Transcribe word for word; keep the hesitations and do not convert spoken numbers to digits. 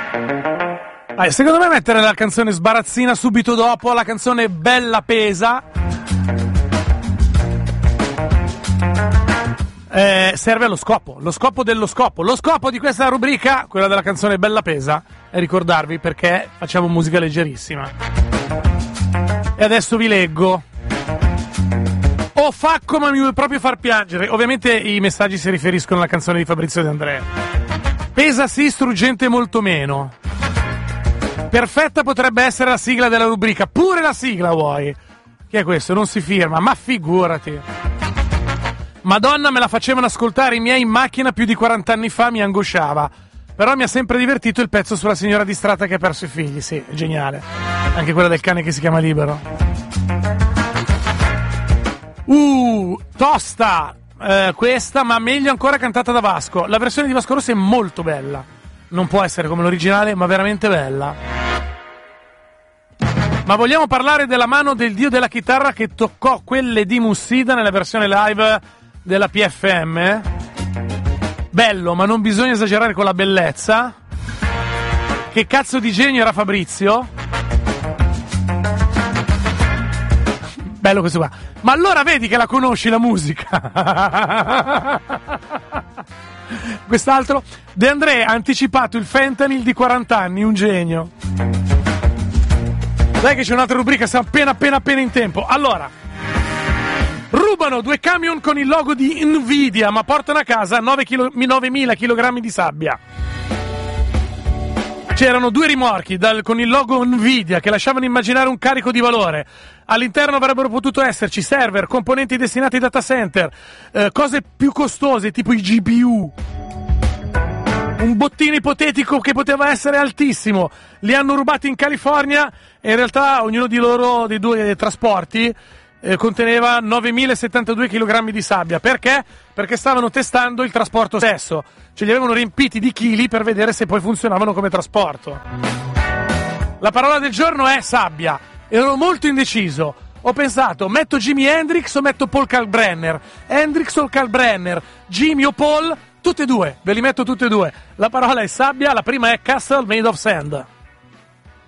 Dai, secondo me mettere la canzone sbarazzina subito dopo la canzone bella pesa eh, serve allo scopo, lo scopo dello scopo. Lo scopo di questa rubrica, quella della canzone bella pesa, è ricordarvi perché facciamo musica leggerissima. E adesso vi leggo. Oh Facco, ma mi vuoi proprio far piangere. Ovviamente i messaggi si riferiscono alla canzone di Fabrizio De André. Pesa sì, struggente molto meno. Perfetta potrebbe essere la sigla della rubrica. Pure la sigla vuoi? Che è questo? Non si firma, ma figurati. Madonna, me la facevano ascoltare i miei in macchina più di quaranta anni fa, mi angosciava. Però mi ha sempre divertito il pezzo sulla signora distratta che ha perso i figli. Sì, è geniale. Anche quella del cane che si chiama Libero. Uh, tosta eh, questa, ma meglio ancora cantata da Vasco. La versione di Vasco Rossi è molto bella. Non può essere come l'originale, ma veramente bella. Ma vogliamo parlare della mano del dio della chitarra che toccò quelle di Mussida nella versione live della P F M? Bello, ma non bisogna esagerare con la bellezza. Che cazzo di genio era Fabrizio? Bello questo qua. Ma allora vedi che la conosci la musica. Quest'altro, De André ha anticipato il fentanyl di quaranta anni, un genio. Dai che c'è un'altra rubrica, siamo appena appena appena in tempo. Allora, rubano due camion con il logo di Nvidia, ma portano a casa novemila chilogrammi di sabbia. C'erano due rimorchi dal, con il logo Nvidia che lasciavano immaginare un carico di valore. All'interno avrebbero potuto esserci server, componenti destinati ai data center, eh, cose più costose tipo i G P U. Un bottino ipotetico che poteva essere altissimo. Li hanno rubati in California e in realtà ognuno di loro, dei due trasporti, eh, conteneva novemilasettantadue chilogrammi di sabbia. Perché? Perché stavano testando il trasporto stesso. Ce li avevano riempiti di chili per vedere se poi funzionavano come trasporto. La parola del giorno è sabbia. Ero molto indeciso. Ho pensato, metto Jimi Hendrix o metto Paul Kalkbrenner? Hendrix o Kalkbrenner? Jimmy o Paul? Tutte e due, ve li metto tutte e due. La parola è sabbia, la prima è Castle Made of Sand.